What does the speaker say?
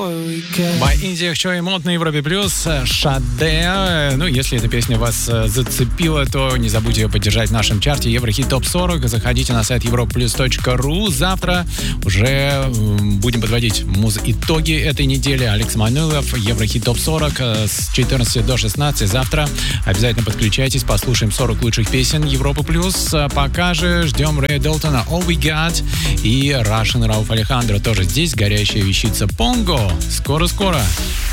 By Indie Show Мод на Европе Плюс, Шаде. Ну, если эта песня вас зацепила, то не забудьте ее поддержать в нашем чарте Еврохит Топ 40. Заходите на сайт europlus.ru. Завтра уже будем подводить итоги этой недели. Алекс Мануилов, Еврохит Топ 40 с 14 до 16. Завтра обязательно подключайтесь, послушаем 40 лучших песен Европы Плюс. Пока же ждем Рэя Долтона, All We Got, и Russian Рауф Алехандро тоже здесь. Горящая вещица Понго. Скоро-скоро.